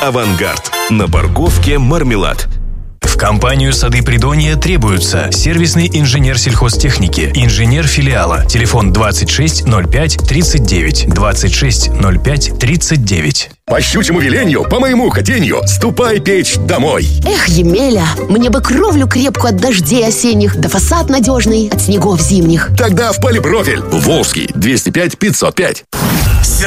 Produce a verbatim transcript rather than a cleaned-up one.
«Авангард». На парковке «Мармелад». В компанию «Сады Придонья» требуются сервисный инженер сельхозтехники, инженер филиала. Телефон двадцать шесть ноль пять тридцать девять, двадцать шесть ноль пять тридцать девять. По щучьему велению, по моему хотению, ступай печь домой. Эх, Емеля, мне бы кровлю крепкую от дождей осенних, да фасад надежный от снегов зимних. Тогда в Полипрофиль. Волжский, двести пять пятьсот пять.